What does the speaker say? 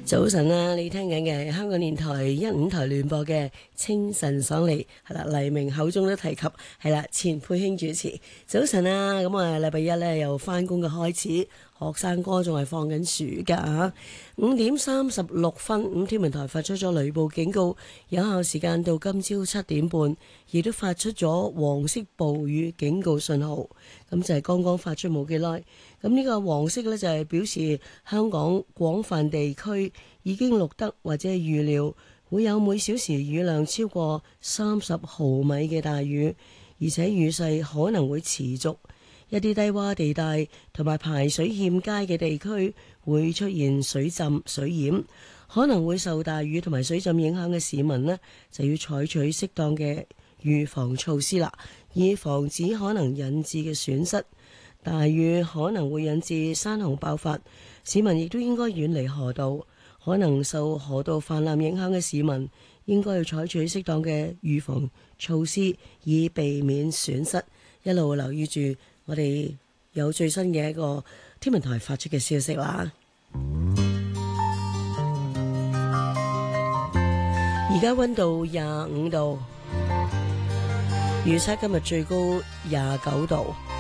早晨啊，你聽緊嘅係香港電台105台聯播嘅清晨爽利，係啦，黎明口中都提及，係啦，錢佩卿主持。早晨啊，咁啊，禮拜一呢又翻工嘅開始，學生哥仲係放緊暑假啊。5:36，咁天文台發出咗雷暴警告，有效時間到今朝7點半，亦都發出咗黃色暴雨警告信號。咁就係剛剛發出冇幾耐。咁呢個黃色呢，就係表示香港廣泛地區已經錄得或者預料會有每小時雨量超過30毫米嘅大雨，而且雨勢可能會持續。一啲低洼地帶同埋排水欠佳嘅地區會出現水浸、水淹，可能會受大雨同埋水浸影響嘅市民呢，就要採取適當嘅預防措施啦，以防止可能引致嘅損失。大雨可能會引致山洪爆發，市民亦都應該遠離河道。可能受河道泛濫影響嘅市民，應該要採取適當嘅預防措施，以避免損失。一路留意住我哋有最新嘅一個天文台發出嘅消息啦。而家溫度25度，預測今日最高29度。